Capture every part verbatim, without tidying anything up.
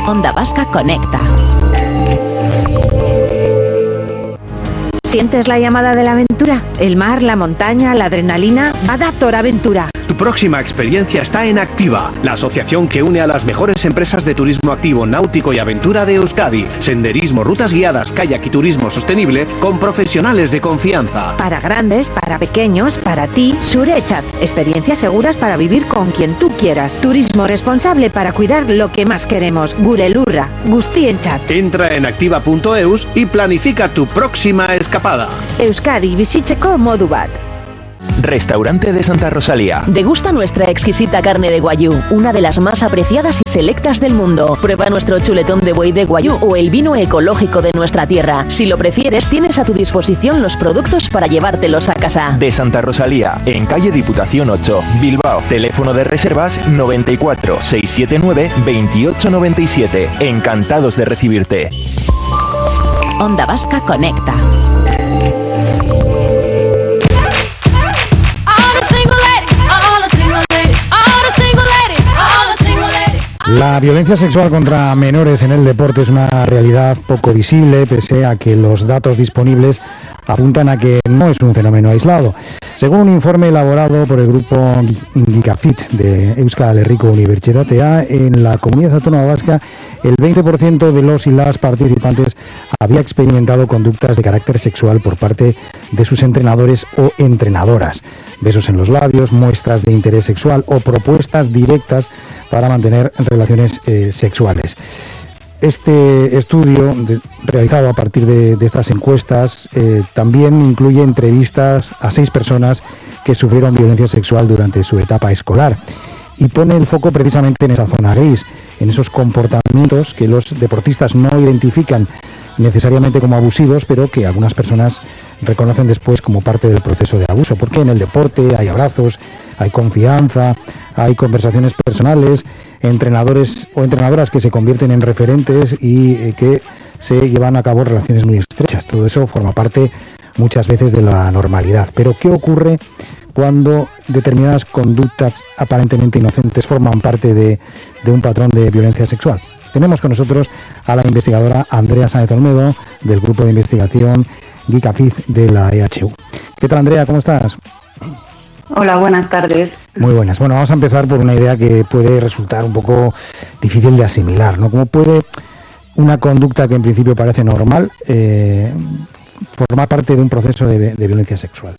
Onda Vasca Conecta. ¿Sientes la llamada de la aventura? El mar, la montaña, la adrenalina. Bada Toraventura. Tu próxima experiencia está en Activa, la asociación que une a las mejores empresas de turismo activo, náutico y aventura de Euskadi. Senderismo, rutas guiadas, kayak y turismo sostenible con profesionales de confianza. Para grandes, para pequeños, para ti, Surechat. Experiencias seguras para vivir con quien tú quieras. Turismo responsable para cuidar lo que más queremos. Gurelurra, Guztientzat. Entra en activa punto eus y planifica tu próxima escapada. Euskadi bizitzeko modu bat. Restaurante de Santa Rosalía. Degusta nuestra exquisita carne de guayú, una de las más apreciadas y selectas del mundo. Prueba nuestro chuletón de buey de guayú o el vino ecológico de nuestra tierra. Si lo prefieres, tienes a tu disposición los productos para llevártelos a casa. De Santa Rosalía, en calle Diputación ocho, Bilbao. Teléfono de reservas noventa y cuatro, seiscientos setenta y nueve, veintiocho noventa y siete. Encantados de recibirte. Onda Vasca Conecta. La violencia sexual contra menores en el deporte es una realidad poco visible, pese a que los datos disponibles apuntan a que no es un fenómeno aislado. Según un informe elaborado por el grupo Gicafit de Euskal Herriko Unibertsitatea, en la comunidad autónoma vasca, el veinte por ciento de los y las participantes había experimentado conductas de carácter sexual por parte de sus entrenadores o entrenadoras. Besos en los labios, muestras de interés sexual o propuestas directas para mantener relaciones eh, sexuales. Este estudio, de, realizado a partir de, de estas encuestas, eh, también incluye entrevistas a seis personas que sufrieron violencia sexual durante su etapa escolar y pone el foco precisamente en esa zona gris, en esos comportamientos que los deportistas no identifican necesariamente como abusivos, pero que algunas personas reconocen después como parte del proceso de abuso, porque en el deporte hay abrazos, hay confianza, hay conversaciones personales, entrenadores o entrenadoras que se convierten en referentes y eh, que se llevan a cabo relaciones muy estrechas. Todo eso forma parte muchas veces de la normalidad. Pero ¿qué ocurre cuando determinadas conductas aparentemente inocentes forman parte de, de un patrón de violencia sexual? Tenemos con nosotros a la investigadora Andrea Sáenz Olmedo, del grupo de investigación Gicafit de la E H U. ¿Qué tal, Andrea? ¿Cómo estás? Hola, buenas tardes. Muy buenas. Bueno, vamos a empezar por una idea que puede resultar un poco difícil de asimilar, ¿no? ¿Cómo puede una conducta que en principio parece normal eh, formar parte de un proceso de, de violencia sexual?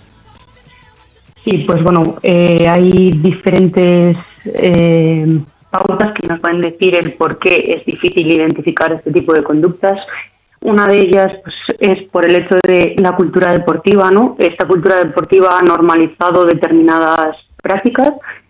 Sí, pues bueno, eh, hay diferentes eh, pautas que nos pueden decir el por qué es difícil identificar este tipo de conductas. Una de ellas pues, es por el hecho de la cultura deportiva, ¿no? Esta cultura deportiva ha normalizado determinadas prácticas,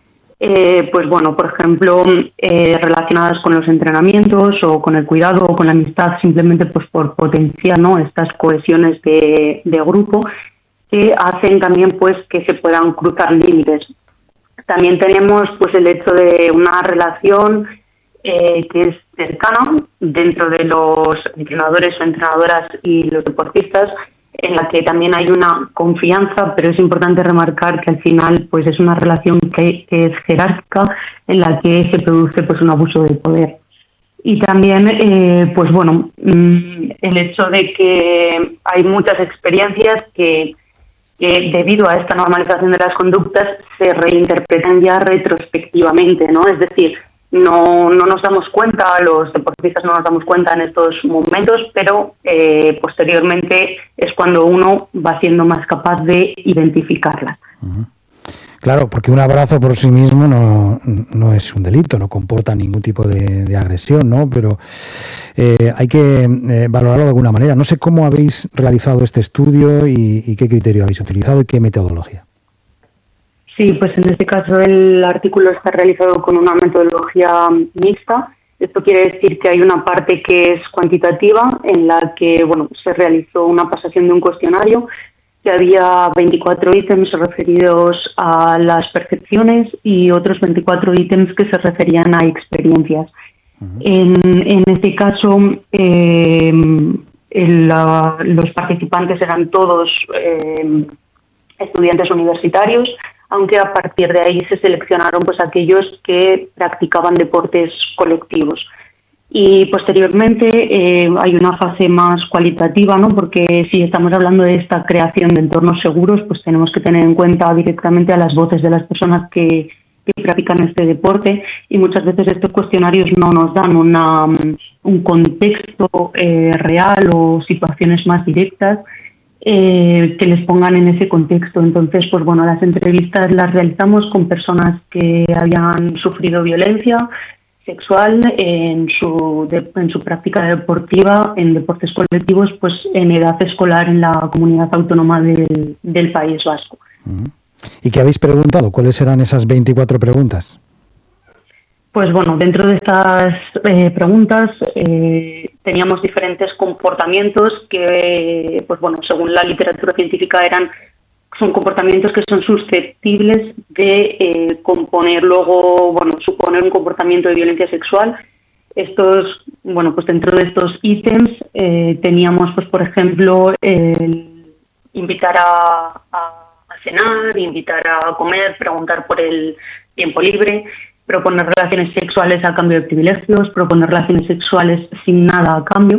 eh, pues bueno, por ejemplo, eh, relacionadas con los entrenamientos o con el cuidado o con la amistad, simplemente pues por potenciar, ¿no?, estas cohesiones de, de grupo que hacen también pues que se puedan cruzar límites. También tenemos pues el hecho de una relación eh, que es cercana dentro de los entrenadores o entrenadoras y los deportistas, en la que también hay una confianza, pero es importante remarcar que al final pues es una relación que, que es jerárquica, en la que se produce pues un abuso de poder. Y también eh, pues bueno, el hecho de que hay muchas experiencias que que debido a esta normalización de las conductas se reinterpretan ya retrospectivamente, ¿no? Es decir, no, no nos damos cuenta, los deportistas no nos damos cuenta en estos momentos, pero eh, posteriormente es cuando uno va siendo más capaz de identificarlas. Uh-huh. Claro, porque un abrazo por sí mismo no, no es un delito, no comporta ningún tipo de, de agresión, ¿no? Pero eh, hay que eh, valorarlo de alguna manera. No sé cómo habéis realizado este estudio y, y qué criterio habéis utilizado y qué metodología. Sí, pues en este caso el artículo está realizado con una metodología mixta. Esto quiere decir que hay una parte que es cuantitativa, en la que bueno se realizó una pasación de un cuestionario, que había veinticuatro ítems referidos a las percepciones y otros veinticuatro ítems que se referían a experiencias. Uh-huh. En, en este caso, eh, el, la, los participantes eran todos eh, estudiantes universitarios, aunque a partir de ahí se seleccionaron pues aquellos que practicaban deportes colectivos. Y posteriormente eh, hay una fase más cualitativa, ¿no? Porque si estamos hablando de esta creación de entornos seguros, pues tenemos que tener en cuenta directamente a las voces de las personas que, que practican este deporte, y muchas veces estos cuestionarios no nos dan una, un contexto eh, real o situaciones más directas eh, que les pongan en ese contexto. Entonces, pues bueno, las entrevistas las realizamos con personas que habían sufrido violencia sexual en su de, en su práctica deportiva, en deportes colectivos, pues en edad escolar en la comunidad autónoma del, del País Vasco. ¿Y qué habéis preguntado? ¿Cuáles eran esas veinticuatro preguntas? Pues bueno, dentro de estas eh, preguntas eh, teníamos diferentes comportamientos que, pues bueno, según la literatura científica eran son comportamientos que son susceptibles de eh, componer luego, bueno, suponer un comportamiento de violencia sexual. Estos, bueno, pues dentro de estos ítems eh, teníamos, pues por ejemplo, el invitar a, a, a cenar, invitar a comer, preguntar por el tiempo libre, proponer relaciones sexuales a cambio de privilegios, proponer relaciones sexuales sin nada a cambio.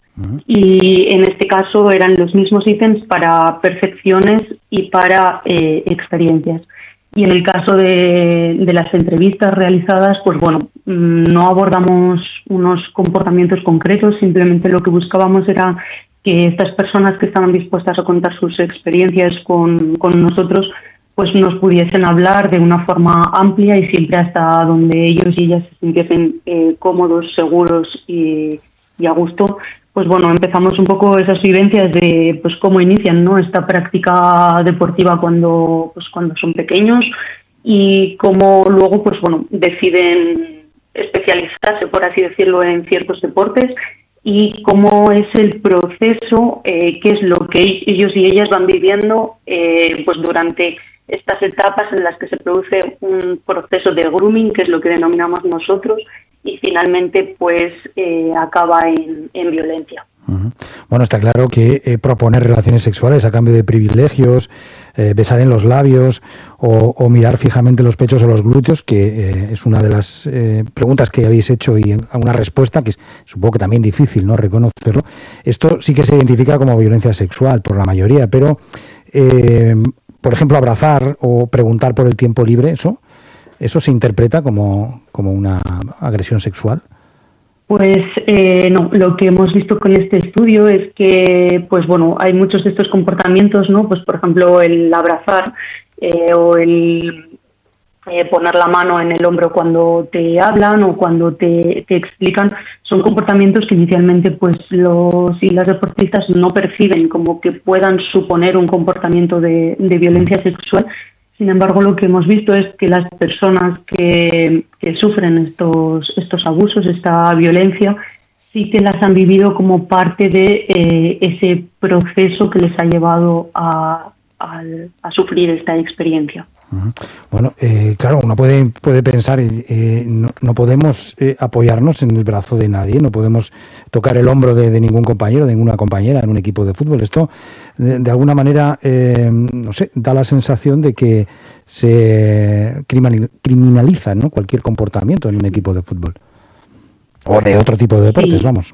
Y en este caso eran los mismos ítems para percepciones y para eh, experiencias. Y en el caso de, de las entrevistas realizadas, pues bueno, no abordamos unos comportamientos concretos, simplemente lo que buscábamos era que estas personas que estaban dispuestas a contar sus experiencias con, con nosotros, pues nos pudiesen hablar de una forma amplia y siempre hasta donde ellos y ellas se sintiesen eh, cómodos, seguros y, y a gusto. Pues bueno, empezamos un poco esas vivencias de pues cómo inician, ¿no?, esta práctica deportiva cuando pues cuando son pequeños, y cómo luego pues bueno deciden especializarse, por así decirlo, en ciertos deportes, y cómo es el proceso, eh, qué es lo que ellos y ellas van viviendo eh, pues durante estas etapas en las que se produce un proceso de grooming, que es lo que denominamos nosotros, y finalmente pues eh, acaba en, en violencia. Uh-huh. Bueno, está claro que eh, proponer relaciones sexuales a cambio de privilegios, eh, besar en los labios o, o mirar fijamente los pechos o los glúteos, que eh, es una de las eh, preguntas que habéis hecho, y una respuesta que es, supongo que también difícil, ¿no?, reconocerlo. Esto sí que se identifica como violencia sexual por la mayoría, pero eh, por ejemplo, abrazar o preguntar por el tiempo libre, eso ¿Eso se interpreta como, como una agresión sexual? Pues eh, no, lo que hemos visto con este estudio es que, pues bueno, hay muchos de estos comportamientos, ¿no? Pues por ejemplo el abrazar eh, o el eh, poner la mano en el hombro cuando te hablan o cuando te, te explican, son comportamientos que inicialmente pues los y las deportistas no perciben como que puedan suponer un comportamiento de, de violencia sexual. Sin embargo, lo que hemos visto es que las personas que, que sufren estos, estos abusos, esta violencia, sí que las han vivido como parte de eh, ese proceso que les ha llevado a, a, a sufrir esta experiencia. Uh-huh. Bueno, eh, claro, uno puede, puede pensar, eh, no, no podemos eh, apoyarnos en el brazo de nadie, no podemos tocar el hombro de, de ningún compañero, de ninguna compañera en un equipo de fútbol. Esto, de, de alguna manera, eh, no sé, da la sensación de que se criminaliza, ¿no?, cualquier comportamiento en un equipo de fútbol o de otro tipo de deportes, sí. vamos.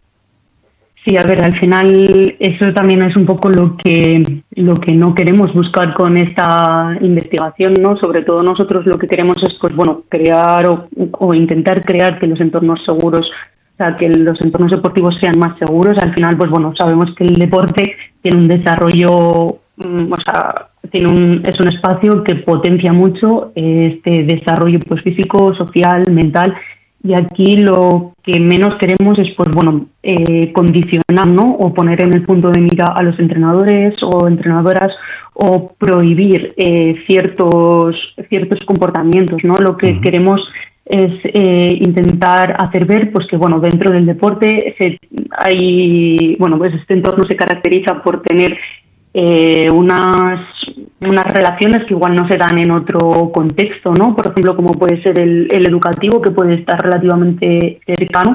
Sí, a ver, al final eso también es un poco lo que lo que no queremos buscar con esta investigación, ¿no? Sobre todo nosotros lo que queremos es, pues bueno, crear o, o intentar crear que los entornos seguros, o sea, que los entornos deportivos sean más seguros. Al final, pues bueno, sabemos que el deporte tiene un desarrollo, o sea, tiene un, es un espacio que potencia mucho este desarrollo pues físico, social, mental. Y aquí lo que menos queremos es, pues bueno, eh, condicionar, ¿no?, o poner en el punto de mira a los entrenadores o entrenadoras, o prohibir eh, ciertos ciertos comportamientos, ¿no? Lo que uh-huh. queremos es eh, intentar hacer ver, pues que bueno, dentro del deporte se, hay, bueno, pues este entorno se caracteriza por tener Eh, unas unas relaciones que igual no se dan en otro contexto, ¿no? Por ejemplo, como puede ser el, el educativo, que puede estar relativamente cercano,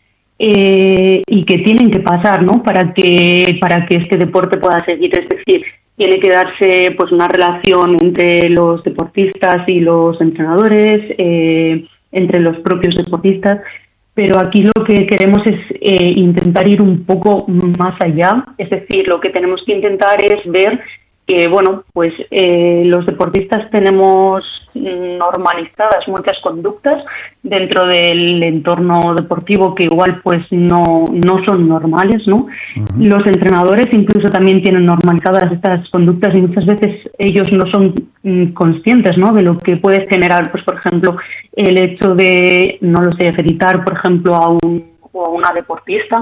eh, y que tienen que pasar, ¿no?, para que para que este deporte pueda seguir. Es decir, tiene que darse pues una relación entre los deportistas y los entrenadores, eh, entre los propios deportistas, pero aquí lo que queremos es eh, intentar ir un poco más allá, es decir, lo que tenemos que intentar es ver que, bueno, pues eh, los deportistas tenemos normalizadas muchas conductas dentro del entorno deportivo que igual pues no, no son normales, ¿no? Uh-huh. Los entrenadores incluso también tienen normalizadas estas conductas y muchas veces ellos no son mm, conscientes, ¿no?, de lo que puede generar, pues por ejemplo, el hecho de, no lo sé, felicitar, por ejemplo, a un o a una deportista.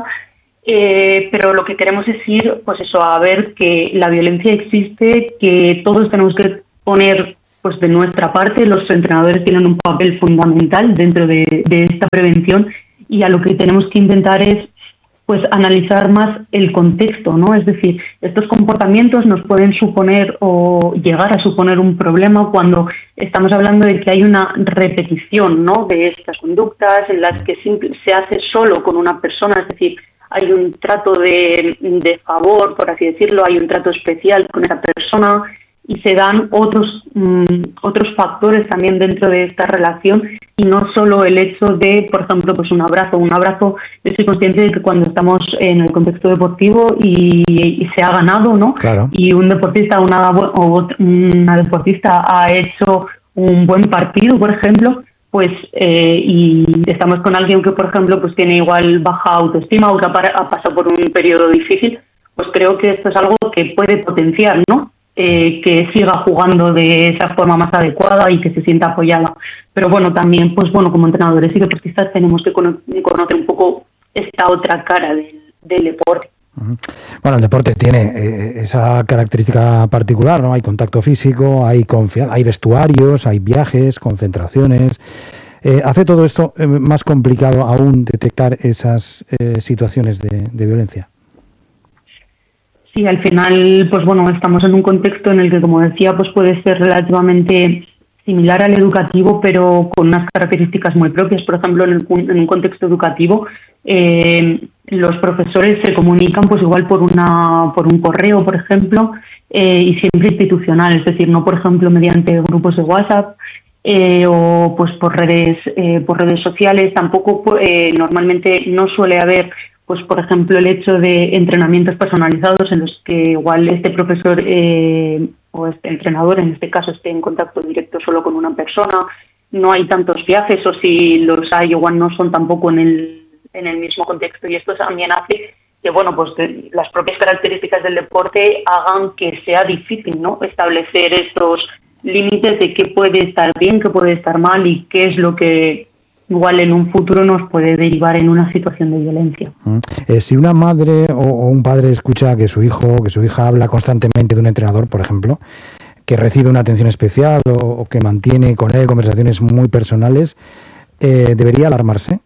Eh, pero lo que queremos es ir, pues eso, a ver que la violencia existe, que todos tenemos que poner, pues de nuestra parte, los entrenadores tienen un papel fundamental dentro de, de esta prevención, y a lo que tenemos que intentar es, pues, analizar más el contexto, ¿no? Es decir, estos comportamientos nos pueden suponer o llegar a suponer un problema cuando estamos hablando de que hay una repetición, ¿no?, de estas conductas en las que simple, se hace solo con una persona, es decir, hay un trato de, de favor, por así decirlo, hay un trato especial con esa persona y se dan otros mmm, otros factores también dentro de esta relación, y no solo el hecho de, por ejemplo, pues un abrazo. Un abrazo, yo soy consciente de que cuando estamos en el contexto deportivo y, y se ha ganado, ¿no? Claro. Y un deportista una, o una deportista ha hecho un buen partido, por ejemplo, pues eh, y estamos con alguien que, por ejemplo, pues tiene igual baja autoestima o que ha, ha pasado por un periodo difícil, pues creo que esto es algo que puede potenciar, ¿no? Eh, que siga jugando de esa forma más adecuada y que se sienta apoyada. Pero bueno, también, pues bueno, como entrenadores y deportistas tenemos que cono- conocer un poco esta otra cara del, del deporte. Bueno, el deporte tiene eh, esa característica particular, ¿no? Hay contacto físico, hay confianza, hay vestuarios, hay viajes, concentraciones. Eh, ¿Hace todo esto eh, más complicado aún detectar esas eh, situaciones de, de violencia? Sí, al final, pues bueno, estamos en un contexto en el que, como decía, pues puede ser relativamente similar al educativo, pero con unas características muy propias. Por ejemplo, en, el, en un contexto educativo, eh, los profesores se comunican pues igual por una por un correo, por ejemplo, eh, y siempre institucional, es decir, no, por ejemplo, mediante grupos de WhatsApp eh, o pues por redes eh, por redes sociales. Tampoco eh, normalmente no suele haber, pues por ejemplo, el hecho de entrenamientos personalizados en los que igual este profesor eh, o este entrenador, en este caso, esté en contacto directo solo con una persona. No hay tantos viajes, o si los hay, igual no son tampoco en el en el mismo contexto, y esto también hace que, bueno, pues que las propias características del deporte hagan que sea difícil, ¿no?, establecer estos límites de qué puede estar bien, qué puede estar mal y qué es lo que igual en un futuro nos puede derivar en una situación de violencia. Eh, si una madre o, o un padre escucha que su hijo, que su hija habla constantemente de un entrenador, por ejemplo, que recibe una atención especial o, o que mantiene con él conversaciones muy personales, eh, ¿debería alarmarse?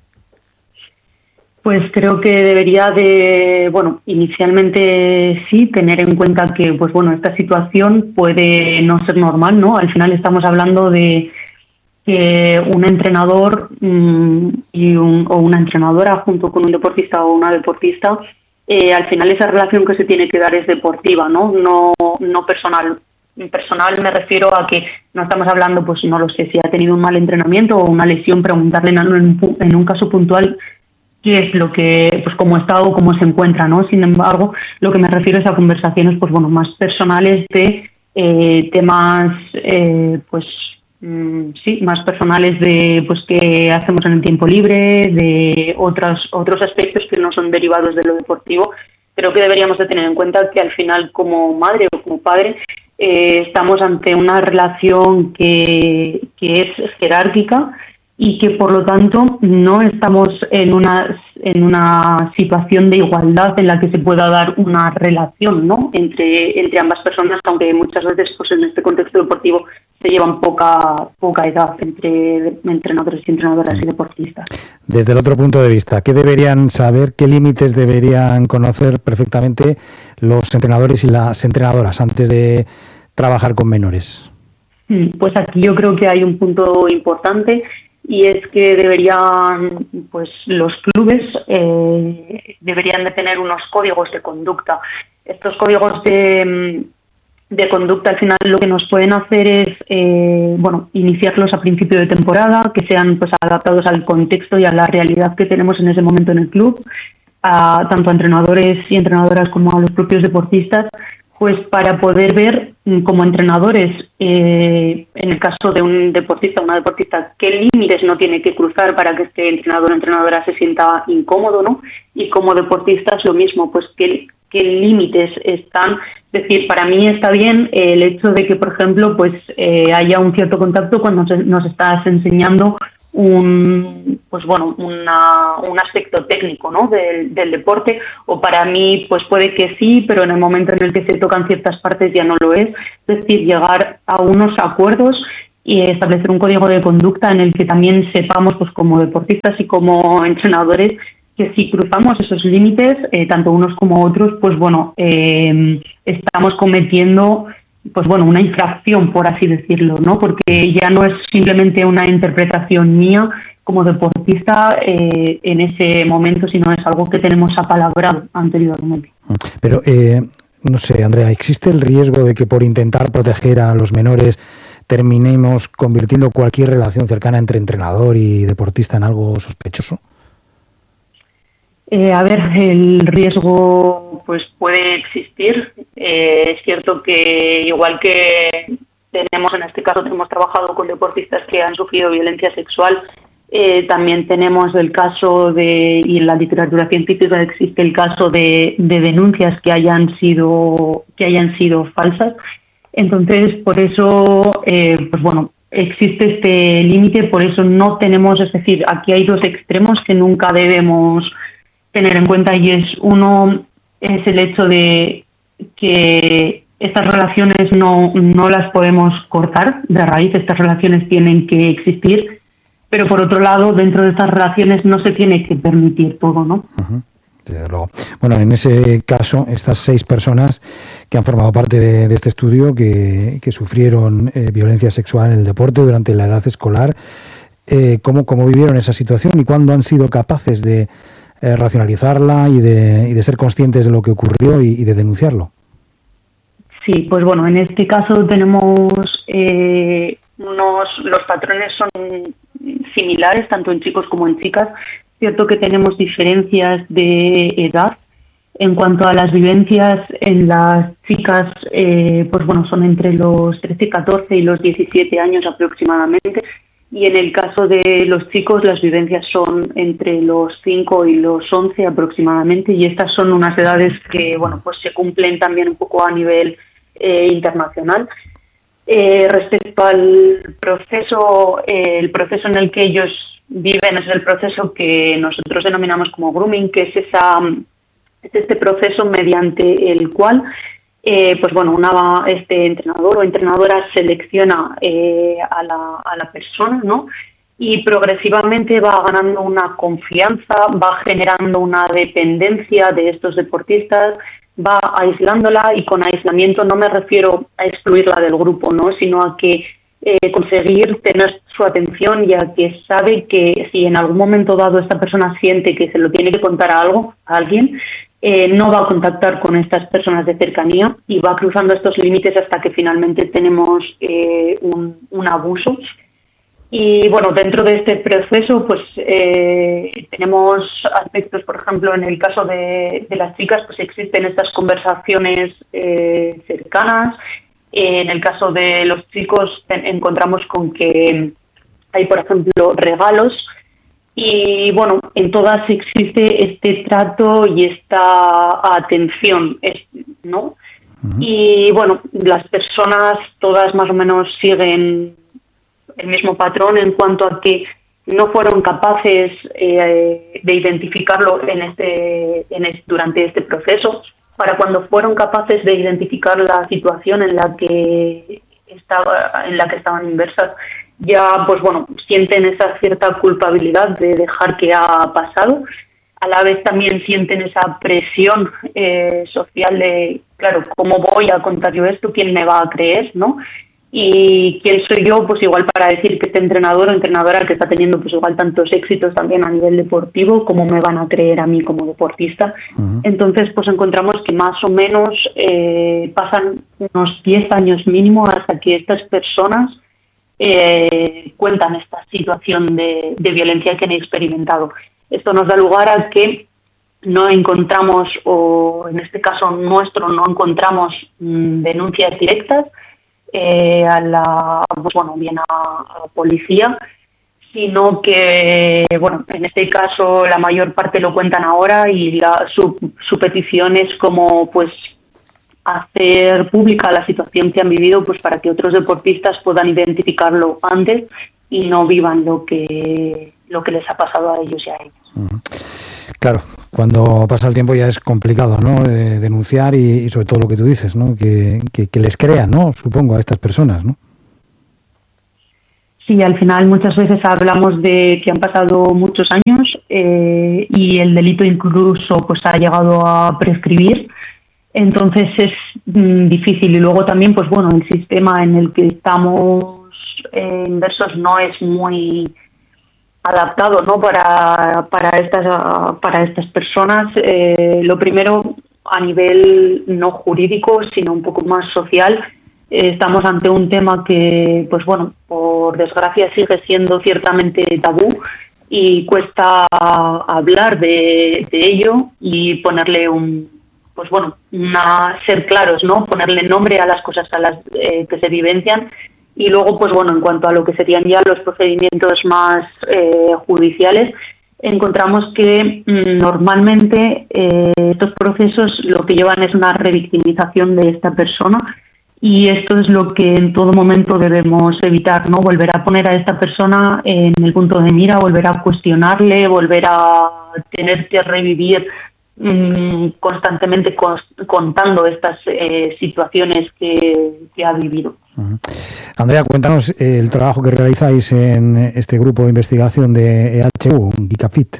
Pues creo que debería de, bueno, inicialmente sí, tener en cuenta que, pues bueno, esta situación puede no ser normal, ¿no? Al final estamos hablando de que un entrenador mmm, y un, o una entrenadora junto con un deportista o una deportista, eh, al final esa relación que se tiene que dar es deportiva, ¿no? No, no personal. Personal me refiero a que no estamos hablando, pues no lo sé, si ha tenido un mal entrenamiento o una lesión, preguntarle en un, en un caso puntual qué es lo que, pues cómo está o cómo se encuentra, ¿no? Sin embargo, lo que me refiero es a conversaciones, pues bueno, más personales de eh, temas, eh, pues mm, sí, más personales de, pues qué hacemos en el tiempo libre, de otros otros aspectos que no son derivados de lo deportivo. Creo que deberíamos de tener en cuenta que al final, como madre o como padre, eh, estamos ante una relación que, que es jerárquica, y que por lo tanto no estamos en una en una situación de igualdad en la que se pueda dar una relación, ¿no?, entre entre ambas personas, aunque muchas veces pues en este contexto deportivo se llevan poca poca edad entre entrenadores y entrenadoras y deportistas. Desde el otro punto de vista, ¿qué deberían saber, qué límites deberían conocer perfectamente los entrenadores y las entrenadoras antes de trabajar con menores? Pues aquí yo creo que hay un punto importante, y es que deberían, pues los clubes eh, deberían de tener unos códigos de conducta. Estos códigos de, de conducta, al final lo que nos pueden hacer es eh, bueno, iniciarlos a principio de temporada, que sean pues adaptados al contexto y a la realidad que tenemos en ese momento en el club, a tanto a entrenadores y entrenadoras como a los propios deportistas, pues para poder ver como entrenadores, eh, en el caso de un deportista o una deportista, qué límites no tiene que cruzar para que este entrenador o entrenadora se sienta incómodo, ¿no? Y como deportistas lo mismo, pues qué, qué límites están. Es decir, para mí está bien el hecho de que, por ejemplo, pues eh, haya un cierto contacto cuando nos, nos estás enseñando un pues bueno una, un aspecto técnico, ¿no? del, del deporte, o para mí pues puede que sí, pero en el momento en el que se tocan ciertas partes ya no lo es. Es decir, llegar a unos acuerdos y establecer un código de conducta en el que también sepamos, pues como deportistas y como entrenadores, que si cruzamos esos límites, eh, tanto unos como otros, pues bueno, eh, estamos cometiendo pues bueno, una infracción, por así decirlo, ¿no? Porque ya no es simplemente una interpretación mía como deportista eh, en ese momento, sino es algo que tenemos apalabrado anteriormente. Pero, eh, no sé, Andrea, ¿existe el riesgo de que por intentar proteger a los menores terminemos convirtiendo cualquier relación cercana entre entrenador y deportista en algo sospechoso? Eh, a ver, el riesgo pues puede existir. Eh, es cierto que igual que tenemos, en este caso, hemos trabajado con deportistas que han sufrido violencia sexual, eh, también tenemos el caso de, y en la literatura científica existe el caso de, de denuncias que hayan sido que hayan sido falsas. Entonces, por eso, eh, pues bueno, existe este límite, por eso no tenemos, es decir, aquí hay dos extremos que nunca debemos tener en cuenta, y es uno es el hecho de que estas relaciones no, no las podemos cortar de raíz, estas relaciones tienen que existir, pero por otro lado, dentro de estas relaciones no se tiene que permitir todo, ¿no? Uh-huh. Desde luego. Bueno, en ese caso, estas seis personas que han formado parte de, de este estudio, que, que sufrieron eh, violencia sexual en el deporte durante la edad escolar, eh, ¿cómo, cómo vivieron esa situación y cuándo han sido capaces de Eh, racionalizarla y de, y de ser conscientes de lo que ocurrió y, y de denunciarlo? Sí, pues bueno, en este caso tenemos eh, unos, los patrones son similares tanto en chicos como en chicas. Cierto que tenemos diferencias de edad. En cuanto a las vivencias, en las chicas, eh, pues bueno, son entre los trece, catorce y los diecisiete años aproximadamente. Y en el caso de los chicos, las vivencias son entre los cinco y los once aproximadamente, y estas son unas edades que, bueno, pues se cumplen también un poco a nivel eh, internacional. Eh, respecto al proceso, eh, el proceso en el que ellos viven es el proceso que nosotros denominamos como grooming, que es esa es este proceso mediante el cual Eh, pues bueno, una, este entrenador o entrenadora selecciona eh, a, la, a la persona, ¿no? Y progresivamente va ganando una confianza, va generando una dependencia de estos deportistas, va aislándola, y con aislamiento no me refiero a excluirla del grupo, ¿no? Sino a que eh, conseguir tener su atención, y a que sabe que si en algún momento dado esta persona siente que se lo tiene que contar a algo, a alguien, Eh, no va a contactar con estas personas de cercanía y va cruzando estos límites hasta que finalmente tenemos eh, un, un abuso. Y bueno, dentro de este proceso pues eh, tenemos aspectos, por ejemplo, en el caso de, de las chicas pues existen estas conversaciones eh, cercanas. Eh, en el caso de los chicos ten, encontramos con que hay, por ejemplo, regalos. Y bueno, en todas existe este trato y esta atención, ¿no? Uh-huh. Y bueno, las personas todas más o menos siguen el mismo patrón en cuanto a que no fueron capaces eh, de identificarlo en este, en este, durante este proceso. Para cuando fueron capaces de identificar la situación en la que estaba, en la que estaban inmersas, ya pues bueno, sienten esa cierta culpabilidad de dejar que ha pasado. A la vez también sienten esa presión eh, social de, claro, ¿cómo voy a contar yo esto? ¿Quién me va a creer? ¿No? Y quién soy yo, pues igual para decir que este entrenador o entrenadora que está teniendo pues igual tantos éxitos también a nivel deportivo, cómo me van a creer a mí como deportista. Uh-huh. Entonces pues encontramos que más o menos eh, pasan unos diez años mínimo hasta que estas personas eh, cuentan esta situación de, de violencia que han experimentado. Esto nos da lugar a que no encontramos, o en este caso nuestro, no encontramos mmm, denuncias directas Eh, a la, pues bueno, bien a, a la policía, sino que, bueno, en este caso la mayor parte lo cuentan ahora y la, su, su petición es como, pues, hacer pública la situación que han vivido, pues, para que otros deportistas puedan identificarlo antes y no vivan lo que, lo que les ha pasado a ellos y a ellos. Uh-huh. Claro, cuando pasa el tiempo ya es complicado, ¿no? Eh, denunciar y, y sobre todo lo que tú dices, ¿no? Que, que, que les crean, ¿no? Supongo, a estas personas, ¿no? Sí, al final muchas veces hablamos de que han pasado muchos años eh, y el delito incluso pues ha llegado a prescribir, entonces es mm, difícil. Y luego también, pues bueno, el sistema en el que estamos eh, inversos no es muy adaptado, ¿no? Para para estas para estas personas. Eh, lo primero, a nivel no jurídico, sino un poco más social, eh, estamos ante un tema que, pues bueno, por desgracia sigue siendo ciertamente tabú y cuesta hablar de, de ello y ponerle un, pues bueno, una, ser claros, ¿no? Ponerle nombre a las cosas a las eh, que se vivencian. Y luego, pues bueno, en cuanto a lo que serían ya los procedimientos más eh, judiciales, encontramos que mmm, normalmente eh, estos procesos lo que llevan es una revictimización de esta persona, y esto es lo que en todo momento debemos evitar, ¿no? Volver a poner a esta persona en el punto de mira, volver a cuestionarle, volver a tener que revivir mmm, constantemente cons- contando estas eh, situaciones que, que ha vivido. Uh-huh. Andrea, cuéntanos el trabajo que realizáis en este grupo de investigación de E H U, GICAFIT.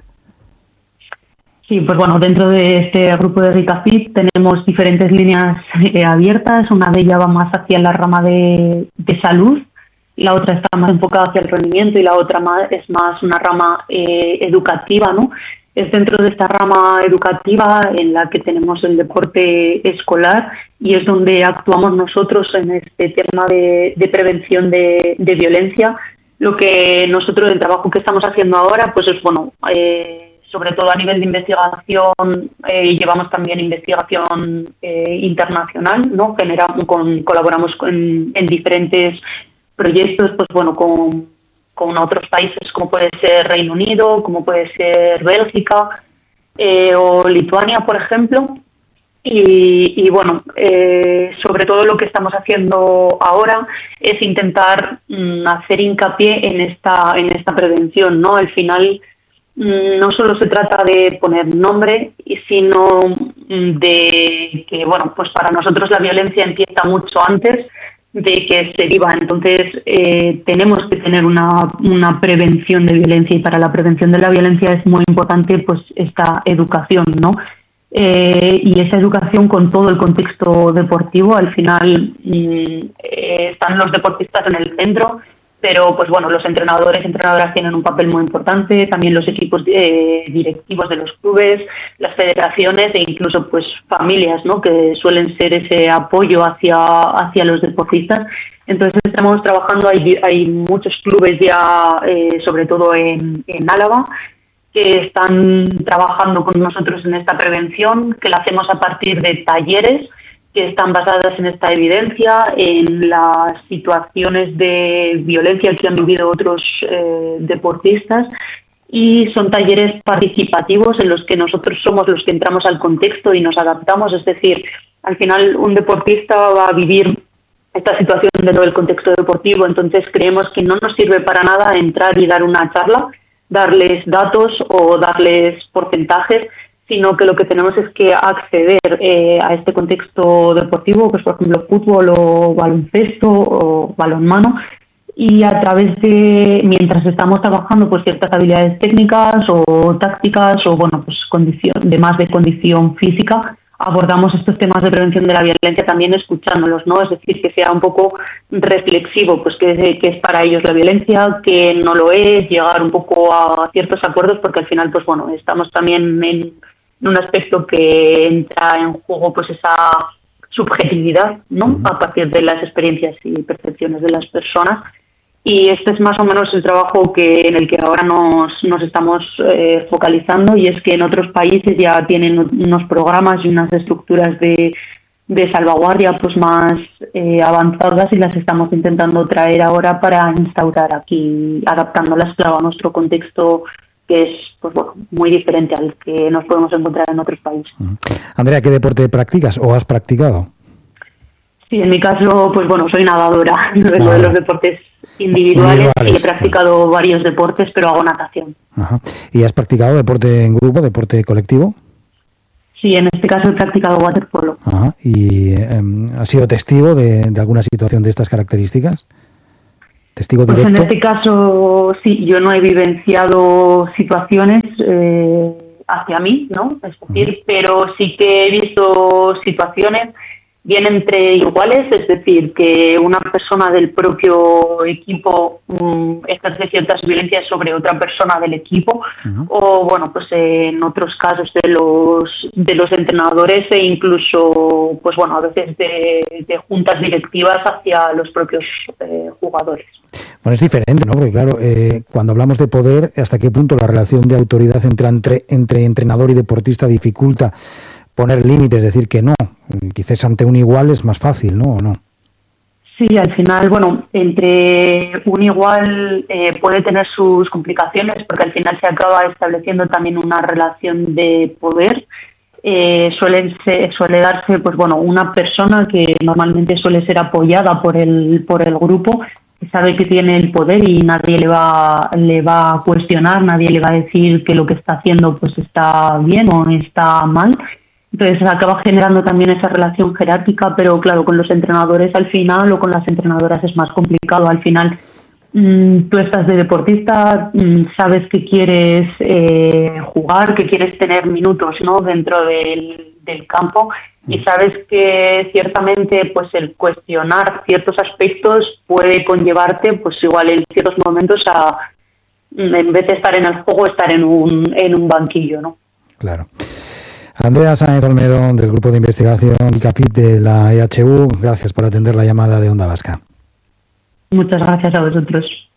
Sí, pues bueno, dentro de este grupo de GICAFIT tenemos diferentes líneas eh, abiertas. Una de ellas va más hacia la rama de, de salud, la otra está más enfocada hacia el rendimiento y la otra más, es más una rama eh, educativa, ¿no? Es dentro de esta rama educativa en la que tenemos el deporte escolar y es donde actuamos nosotros en este tema de, de prevención de, de violencia. Lo que nosotros, el trabajo que estamos haciendo ahora, pues es, bueno, eh, sobre todo a nivel de investigación, eh, llevamos también investigación eh, internacional, ¿no? Generamos, con, colaboramos con, en diferentes proyectos, pues bueno, con con otros países como puede ser Reino Unido, como puede ser Bélgica eh, o Lituania, por ejemplo. Y, y bueno, eh, sobre todo lo que estamos haciendo ahora es intentar mm, hacer hincapié en esta en esta prevención, ¿no? Al final mm, no solo se trata de poner nombre, sino mm, de que, bueno, pues para nosotros la violencia empieza mucho antes de que se viva. Entonces eh, tenemos que tener una, una prevención de violencia, y para la prevención de la violencia es muy importante pues esta educación, ¿no? Eh, y esa educación con todo el contexto deportivo. Al final mm, eh, están los deportistas en el centro, pero pues bueno, los entrenadores y entrenadoras tienen un papel muy importante, también los equipos eh, directivos de los clubes, las federaciones e incluso pues familias, ¿no? Que suelen ser ese apoyo hacia hacia los deportistas. Entonces estamos trabajando, hay, hay muchos clubes ya, eh, sobre todo en, en Álava, que están trabajando con nosotros en esta prevención, que la hacemos a partir de talleres que están basadas en esta evidencia, en las situaciones de violencia que han vivido otros eh, deportistas, y son talleres participativos en los que nosotros somos los que entramos al contexto y nos adaptamos. Es decir, al final un deportista va a vivir esta situación dentro del contexto deportivo, entonces creemos que no nos sirve para nada entrar y dar una charla, darles datos o darles porcentajes, sino que lo que tenemos es que acceder eh, a este contexto deportivo, pues por ejemplo fútbol o baloncesto o balonmano, y a través de, mientras estamos trabajando pues ciertas habilidades técnicas o tácticas o bueno pues condición, de más de condición física, abordamos estos temas de prevención de la violencia también escuchándolos, ¿no? Es decir, que sea un poco reflexivo, pues que, que es para ellos la violencia, que no lo es, llegar un poco a ciertos acuerdos, porque al final, pues bueno, estamos también en, en un aspecto que entra en juego pues esa subjetividad, ¿no? A partir de las experiencias y percepciones de las personas. Y este es más o menos el trabajo que en el que ahora nos, nos estamos eh, focalizando, y es que en otros países ya tienen unos programas y unas estructuras de, de salvaguardia pues más eh, avanzadas, y las estamos intentando traer ahora para instaurar aquí, adaptándolas, claro, a nuestro contexto, que es pues bueno, muy diferente al que nos podemos encontrar en otros países. Andrea, ¿qué deporte practicas o has practicado? Sí, en mi caso, pues bueno, soy nadadora, no de los deportes individuales, individuales. Y he practicado varios deportes, pero hago natación. Ajá. ¿Y has practicado deporte en grupo, deporte colectivo? Sí, en este caso he practicado waterpolo. Ajá. ¿Y eh, has sido testigo de, de alguna situación de estas características? ¿Testigo directo? Pues en este caso, sí, yo no he vivenciado situaciones eh, hacia mí, ¿no? Es decir, uh-huh. pero sí que he visto situaciones bien entre iguales, es decir, que una persona del propio equipo um, ejerce ciertas violencias sobre otra persona del equipo, uh-huh. o bueno, pues eh, en otros casos de los de los entrenadores, e incluso, pues bueno, a veces de, de juntas directivas hacia los propios eh, jugadores. Bueno, es diferente, ¿no? Porque claro, eh, cuando hablamos de poder, ¿hasta qué punto la relación de autoridad entre, entre, entre entrenador y deportista dificulta poner límites, decir que no? Quizás ante un igual es más fácil, ¿no? ¿O no? Sí, al final, bueno, entre un igual eh, puede tener sus complicaciones, porque al final se acaba estableciendo también una relación de poder. Eh, suele, ser, suele darse, pues bueno, una persona que normalmente suele ser apoyada por el por el grupo, que sabe que tiene el poder y nadie le va le va a cuestionar, nadie le va a decir que lo que está haciendo pues está bien o está mal. Entonces acaba generando también esa relación jerárquica, pero claro, con los entrenadores al final, o con las entrenadoras, es más complicado. Al final mmm, tú estás de deportista, mmm, sabes que quieres eh, jugar, que quieres tener minutos, ¿no?, dentro del, del campo, y sabes que ciertamente pues el cuestionar ciertos aspectos puede conllevarte pues igual en ciertos momentos a, en vez de estar en el juego, estar en un, en un banquillo, ¿no? Claro. Andrea Sáenz Olmedo, del Grupo de Investigación I CAPIT de la E H U, gracias por atender la llamada de Onda Vasca. Muchas gracias a vosotros.